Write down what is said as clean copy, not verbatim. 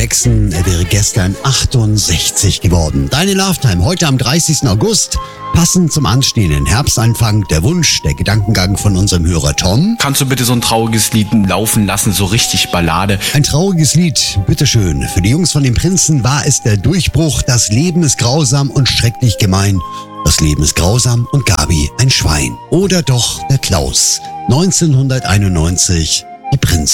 Jackson, er wäre gestern 68 geworden. Deine Love-Time heute am 30. August. Passend zum anstehenden Herbstanfang der Wunsch, der Gedankengang von unserem Hörer Tom. Kannst du bitte so ein trauriges Lied laufen lassen, so richtig Ballade? Ein trauriges Lied, bitteschön. Für die Jungs von den Prinzen war es der Durchbruch. Das Leben ist grausam und schrecklich gemein. Das Leben ist grausam und Gabi ein Schwein. Oder doch der Klaus. 1991, die Prinzen.